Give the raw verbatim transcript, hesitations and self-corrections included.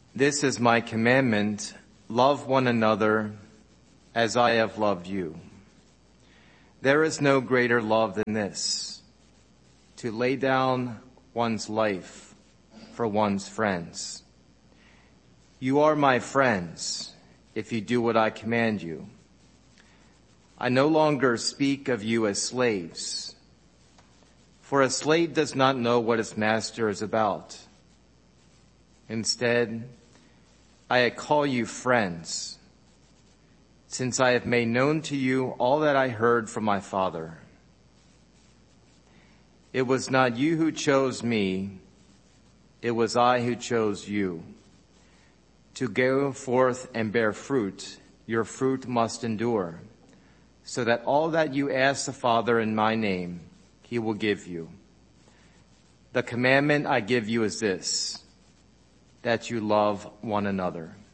This is my commandment, love one another as I have loved you. There is no greater love than this, to lay down one's life for one's friends. You are my friends if you do what I command you. I no longer speak of you as slaves, for a slave does not know what his master is about. Instead, I call you friends, since I have made known to you all that I heard from my Father. It was not you who chose me, it was I who chose you. To go forth and bear fruit, your fruit must endure, so that all that you ask the Father in my name, he will give you. The commandment I give you is this, that you love one another.